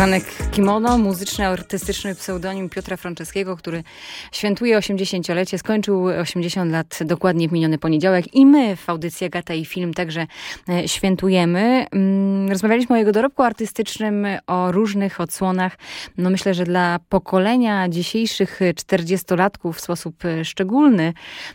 Franek Kimono, muzyczny, artystyczny pseudonim Piotra Franceskiego, który świętuje 80-lecie, skończył 80 lat dokładnie w miniony poniedziałek i my w audycji Agata i Film także świętujemy. Rozmawialiśmy o jego dorobku artystycznym, o różnych odsłonach. No myślę, że dla pokolenia dzisiejszych 40-latków w sposób szczególny,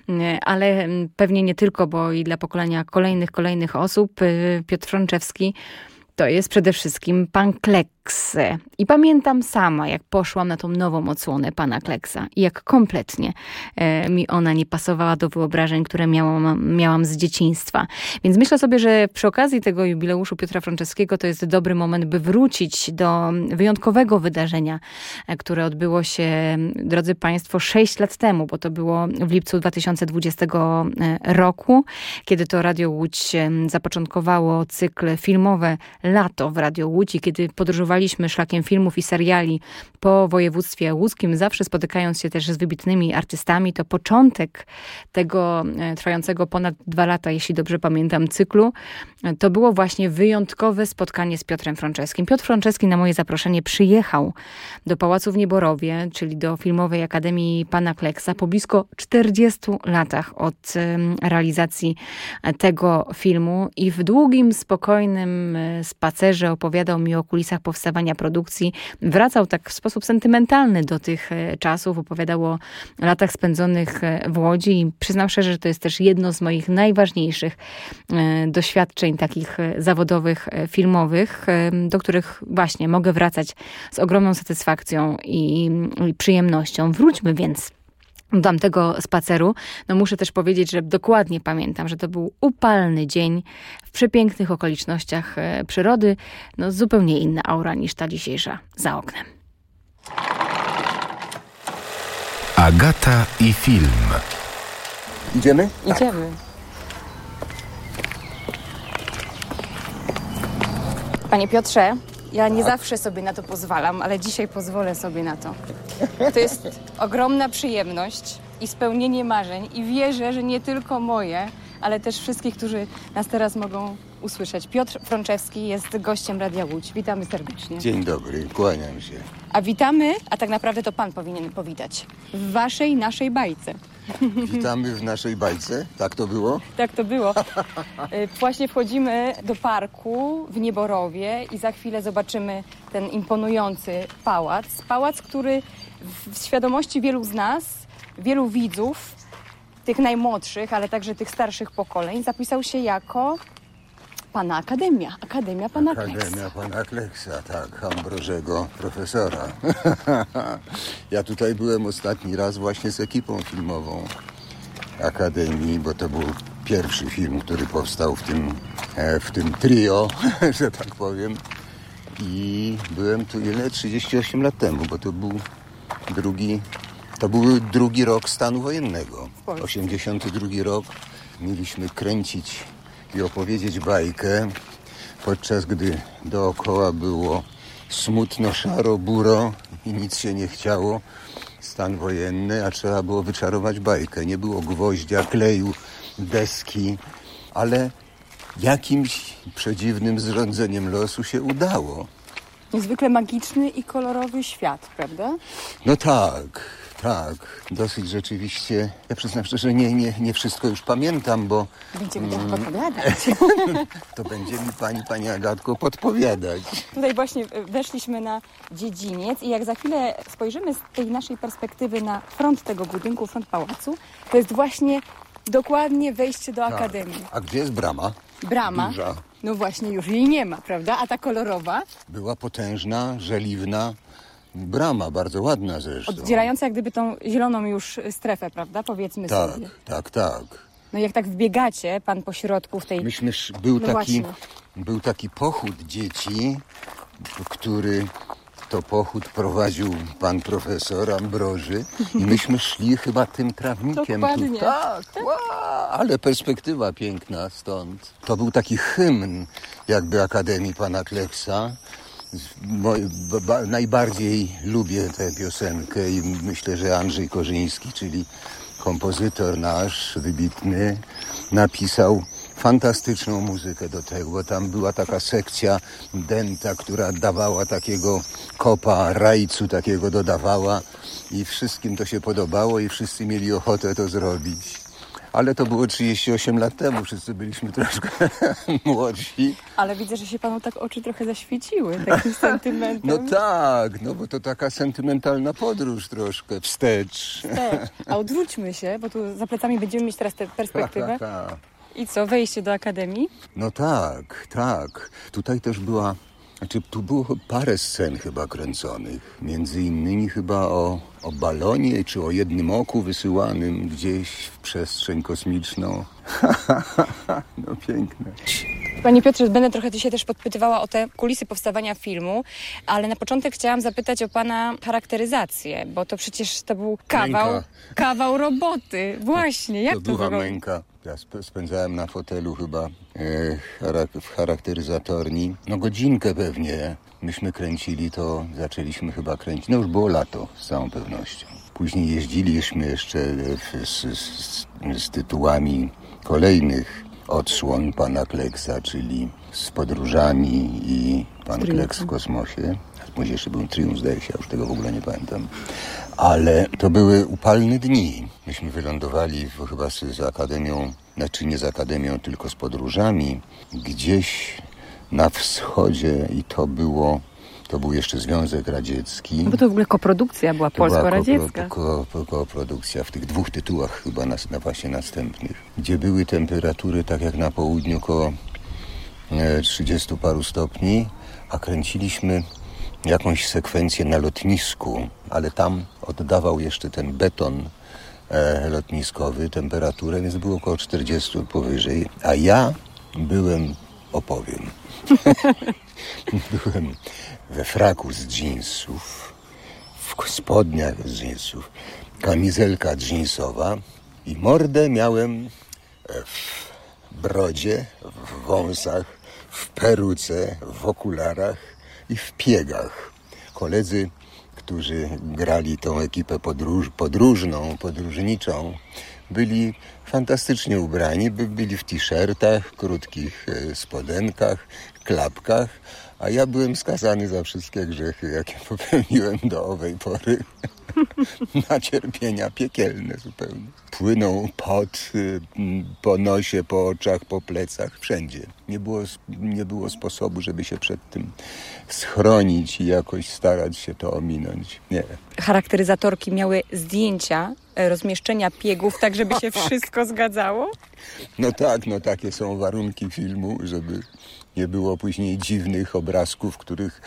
ale pewnie nie tylko, bo i dla pokolenia kolejnych osób Piotr Franczewski to jest przede wszystkim pan Kleks. I pamiętam sama, jak poszłam na tą nową odsłonę pana Kleksa i jak kompletnie mi ona nie pasowała do wyobrażeń, które miałam z dzieciństwa. Więc myślę sobie, że przy okazji tego jubileuszu Piotra Franczewskiego to jest dobry moment, by wrócić do wyjątkowego wydarzenia, które odbyło się, drodzy państwo, 6 lat temu, bo to było w lipcu 2020 roku, kiedy to Radio Łódź zapoczątkowało cykl filmowe Lato w Radio Łódź i kiedy podróżowaliśmy szlakiem filmów i seriali po województwie łódzkim, zawsze spotykając się też z wybitnymi artystami, to początek tego trwającego ponad 2 lata, jeśli dobrze pamiętam, cyklu, to było właśnie wyjątkowe spotkanie z Piotrem Franczewskim. Piotr Franczewski na moje zaproszenie przyjechał do Pałacu w Nieborowie, czyli do Filmowej Akademii pana Kleksa po blisko 40 latach od realizacji tego filmu i w długim, spokojnym spacerze opowiadał mi o kulisach powstawania produkcji. Wracał tak w sposób sentymentalny do tych czasów, opowiadał o latach spędzonych w Łodzi i przyznam szczerze, że to jest też jedno z moich najważniejszych doświadczeń takich zawodowych, filmowych, do których właśnie mogę wracać z ogromną satysfakcją i przyjemnością. Wróćmy więc do tamtego spaceru. No muszę też powiedzieć, że dokładnie pamiętam, że to był upalny dzień w przepięknych okolicznościach przyrody. No zupełnie inna aura niż ta dzisiejsza za oknem. Agata i Film. Idziemy? Idziemy. Panie Piotrze, ja nie zawsze sobie na to pozwalam, ale dzisiaj pozwolę sobie na to. To jest ogromna przyjemność i spełnienie marzeń i wierzę, że nie tylko moje, ale też wszystkich, którzy nas teraz mogą usłyszeć. Piotr Franczewski jest gościem Radia Łódź. Witamy serdecznie. Dzień dobry, kłaniam się. A witamy, a tak naprawdę to pan powinien powitać, w waszej, naszej bajce. Witamy w naszej bajce, tak to było? Tak to było. Właśnie wchodzimy do parku w Nieborowie i za chwilę zobaczymy ten imponujący pałac. Pałac, który w świadomości wielu z nas, wielu widzów, tych najmłodszych, ale także tych starszych pokoleń, zapisał się jako pana Akademia. Akademia pana Kleksa. Akademia pana Kleksa, tak, Ambrożego profesora. Ja tutaj byłem ostatni raz właśnie z ekipą filmową Akademii, bo to był pierwszy film, który powstał w tym trio, że tak powiem. I byłem tu 38 lat temu, bo to był drugi rok stanu wojennego. 82 rok. Mieliśmy kręcić i opowiedzieć bajkę, podczas gdy dookoła było smutno, szaro, buro i nic się nie chciało. Stan wojenny, a trzeba było wyczarować bajkę. Nie było gwoździa, kleju, deski, ale jakimś przedziwnym zrządzeniem losu się udało. Niezwykle magiczny i kolorowy świat, prawda? No tak. Dosyć rzeczywiście. Ja przyznam szczerze, nie wszystko już pamiętam, bo... Będzie mi to podpowiadać. To będzie mi pani Agatko podpowiadać. Tutaj właśnie weszliśmy na dziedziniec i jak za chwilę spojrzymy z tej naszej perspektywy na front tego budynku, front pałacu, to jest właśnie dokładnie wejście do Akademii. A gdzie jest brama? Brama? Duża. No właśnie, już jej nie ma, prawda? A ta kolorowa? Była potężna, żeliwna brama, bardzo ładna zresztą. Oddzielająca jak gdyby tą zieloną już strefę, prawda? Powiedzmy sobie. Tak. No i jak tak wbiegacie, pan po środku w tej... Był taki pochód dzieci, który to pochód prowadził pan profesor Ambroży i myśmy szli chyba tym trawnikiem. Dokładnie. Tak. Ale perspektywa piękna stąd. To był taki hymn jakby Akademii pana Kleksa. Najbardziej lubię tę piosenkę i myślę, że Andrzej Korzyński, czyli kompozytor nasz wybitny, napisał fantastyczną muzykę do tego, bo tam była taka sekcja dęta, która dawała takiego kopa, rajcu takiego dodawała i wszystkim to się podobało i wszyscy mieli ochotę to zrobić. Ale to było 38 lat temu, wszyscy byliśmy troszkę młodsi. Ale widzę, że się panu tak oczy trochę zaświeciły takim sentymentem. No tak, no bo to taka sentymentalna podróż troszkę, wstecz. A odwróćmy się, bo tu za plecami będziemy mieć teraz tę perspektywę. I co, wejście do Akademii? No tak. Tutaj też była, tu było parę scen chyba kręconych. Między innymi chyba o balonie, czy o jednym oku wysyłanym gdzieś w przestrzeń kosmiczną. No piękne. Panie Piotrze, będę trochę dzisiaj też podpytywała o te kulisy powstawania filmu, ale na początek chciałam zapytać o pana charakteryzację, bo to przecież to był kawał roboty. Właśnie, jak to była wygląda? męka. Ja spędzałem na fotelu chyba w charakteryzatorni. No godzinkę pewnie. Myśmy kręcili to, zaczęliśmy chyba kręcić. No już było lato, z całą pewnością. Później jeździliśmy jeszcze z tytułami kolejnych odsłon pana Kleksa, czyli z podróżami i pan Kleks w kosmosie. Później jeszcze był Triumf, zdaje się, ja już tego w ogóle nie pamiętam. Ale to były upalne dni. Myśmy wylądowali chyba z Akademią, znaczy nie z Akademią, tylko z podróżami, gdzieś na wschodzie i to był jeszcze Związek Radziecki. Bo to w ogóle koprodukcja była polsko-radziecka. Koprodukcja w tych dwóch tytułach chyba właśnie następnych, gdzie były temperatury tak jak na południu około 30 paru stopni, a kręciliśmy jakąś sekwencję na lotnisku, ale tam oddawał jeszcze ten beton lotniskowy temperaturę, więc było około 40 powyżej, a ja opowiem, byłem we fraku z dżinsów, w spodniach z dżinsów, kamizelka dżinsowa i mordę miałem w brodzie, w wąsach, w peruce, w okularach i w piegach. Koledzy, którzy grali tą ekipę podróżniczą, byli fantastycznie ubrani, byli w t-shirtach, krótkich spodenkach, klapkach, a ja byłem skazany za wszystkie grzechy, jakie popełniłem do owej pory. Na cierpienia piekielne zupełnie. Płynął pot po nosie, po oczach, po plecach, wszędzie. Nie było sposobu, żeby się przed tym schronić i jakoś starać się to ominąć. Nie. Charakteryzatorki miały zdjęcia rozmieszczenia piegów, tak żeby się wszystko zgadzało? No tak, takie są warunki filmu, żeby nie było później dziwnych obrazków, które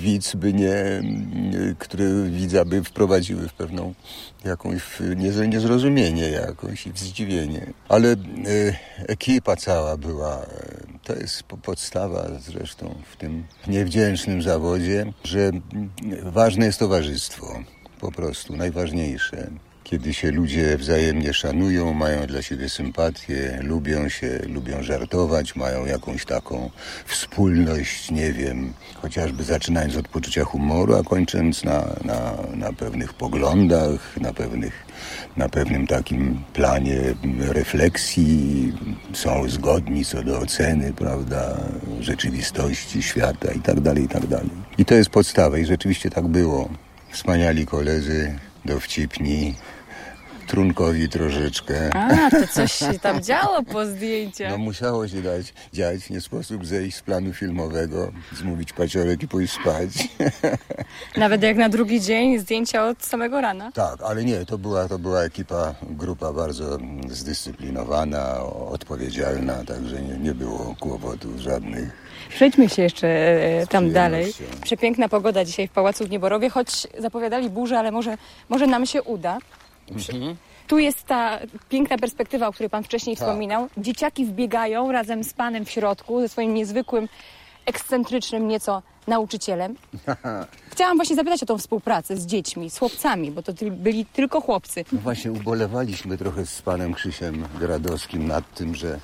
widza by wprowadziły w pewną jakąś niezrozumienie jakąś i w zdziwienie. Ale ekipa cała była, to jest podstawa zresztą w tym niewdzięcznym zawodzie, że ważne jest towarzystwo, po prostu najważniejsze. Kiedy się ludzie wzajemnie szanują, mają dla siebie sympatię, lubią żartować, mają jakąś taką wspólność, nie wiem, chociażby zaczynając od poczucia humoru, a kończąc na pewnych poglądach, na pewnym takim planie refleksji, są zgodni co do oceny, prawda, rzeczywistości, świata i tak dalej, i tak dalej. I to jest podstawa i rzeczywiście tak było. Wspaniali koledzy, dowcipni, trunkowi troszeczkę. A, to coś się tam działo po zdjęciach. No musiało się dziać, nie sposób zejść z planu filmowego, zmówić paciorek i pójść spać. Nawet jak na drugi dzień zdjęcia od samego rana. Tak, ale nie, to była grupa bardzo zdyscyplinowana, odpowiedzialna, także nie było kłopotów żadnych. Przejdźmy się jeszcze tam dalej. Przepiękna pogoda dzisiaj w Pałacu w Nieborowie, choć zapowiadali burzę, ale może nam się uda. Tu jest ta piękna perspektywa, o której pan wcześniej wspominał. Dzieciaki wbiegają razem z panem w środku, ze swoim niezwykłym, ekscentrycznym nieco nauczycielem. Chciałam właśnie zapytać o tą współpracę z dziećmi, z chłopcami, bo to byli tylko chłopcy. No właśnie ubolewaliśmy trochę z panem Krzysiem Gradowskim nad tym, że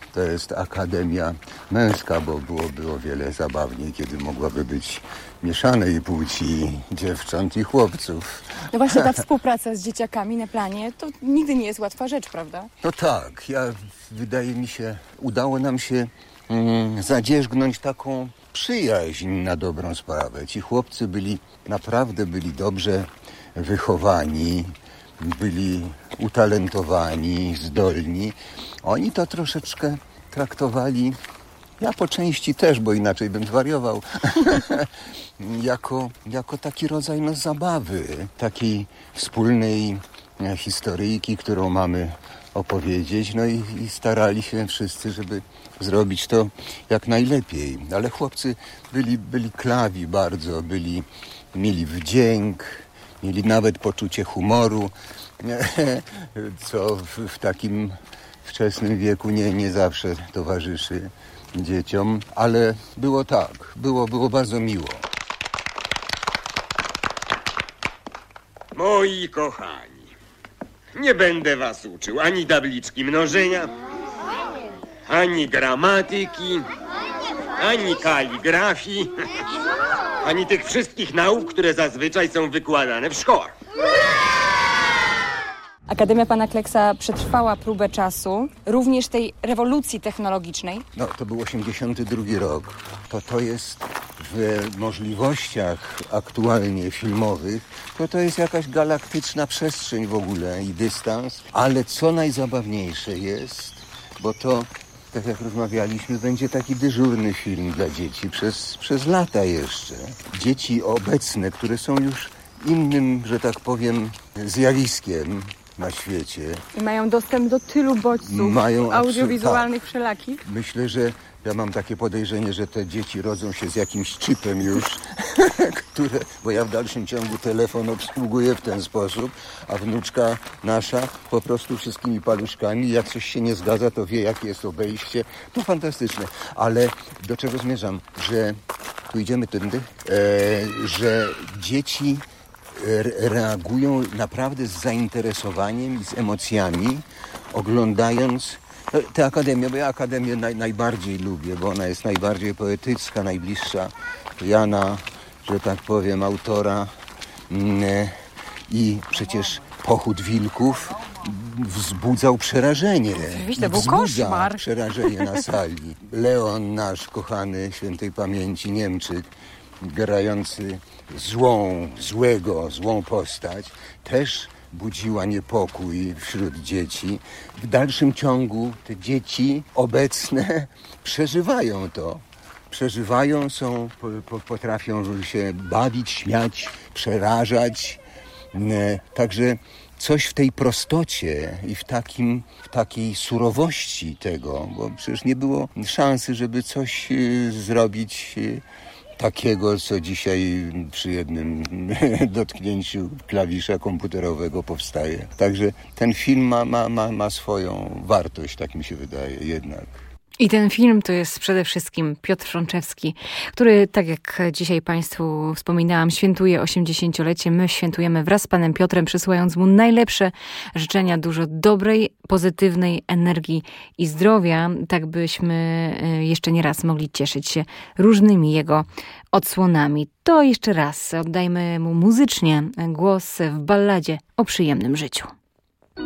to jest akademia męska, bo byłoby o wiele zabawniej, kiedy mogłaby być mieszanej płci dziewcząt i chłopców. No właśnie ta współpraca z dzieciakami na planie to nigdy nie jest łatwa rzecz, prawda? No tak, wydaje mi się, udało nam się zadzierzgnąć taką przyjaźń na dobrą sprawę. Ci chłopcy naprawdę byli dobrze wychowani, byli utalentowani, zdolni. Oni to troszeczkę traktowali, ja po części też, bo inaczej bym zwariował, jako taki rodzaj zabawy, takiej wspólnej historyjki, którą mamy opowiedzieć. No i starali się wszyscy, żeby zrobić to jak najlepiej. Ale chłopcy byli klawi bardzo, mieli wdzięk, mieli nawet poczucie humoru, co w takim wczesnym wieku nie zawsze towarzyszy dzieciom, ale było tak, było bardzo miło. Moi kochani, nie będę was uczył ani tabliczki mnożenia, ani gramatyki, ani kaligrafii, ani tych wszystkich nauk, które zazwyczaj są wykładane w szkołach. Akademia Pana Kleksa przetrwała próbę czasu, również tej rewolucji technologicznej. No, to był 82 rok. To jest w możliwościach aktualnie filmowych, to jest jakaś galaktyczna przestrzeń w ogóle i dystans. Ale co najzabawniejsze jest, bo to, tak jak rozmawialiśmy, będzie taki dyżurny film dla dzieci przez lata jeszcze. Dzieci obecne, które są już innym, że tak powiem, zjawiskiem na świecie. I mają dostęp do tylu bodźców audiowizualnych wszelakich. Myślę, że ja mam takie podejrzenie, że te dzieci rodzą się z jakimś chipem już, bo ja w dalszym ciągu telefon obsługuję w ten sposób, a wnuczka nasza po prostu wszystkimi paluszkami, jak coś się nie zgadza, to wie, jakie jest obejście. To fantastyczne. Ale do czego zmierzam? Że tu idziemy tędy, że dzieci reagują naprawdę z zainteresowaniem i z emocjami, oglądając tę akademię, bo ja akademię najbardziej lubię, bo ona jest najbardziej poetycka, najbliższa Jana, że tak powiem, autora. I przecież Pochód Wilków wzbudzał przerażenie. Oczywiście, był koszmar. Przerażenie na sali. Leon, nasz kochany, świętej pamięci Niemczyk, grający złą postać, też budziła niepokój wśród dzieci. W dalszym ciągu te dzieci obecne przeżywają to. Potrafią się bawić, śmiać, przerażać. Także coś w tej prostocie i w takiej surowości tego, bo przecież nie było szansy, żeby coś zrobić takiego, co dzisiaj przy jednym dotknięciu klawisza komputerowego powstaje. Także ten film ma swoją wartość, tak mi się wydaje jednak. I ten film to jest przede wszystkim Piotr Frączewski, który, tak jak dzisiaj Państwu wspominałam, świętuje 80-lecie. My świętujemy wraz z Panem Piotrem, przysyłając mu najlepsze życzenia, dużo dobrej, pozytywnej energii i zdrowia, tak byśmy jeszcze nie raz mogli cieszyć się różnymi jego odsłonami. To jeszcze raz oddajmy mu muzycznie głos w balladzie o przyjemnym życiu.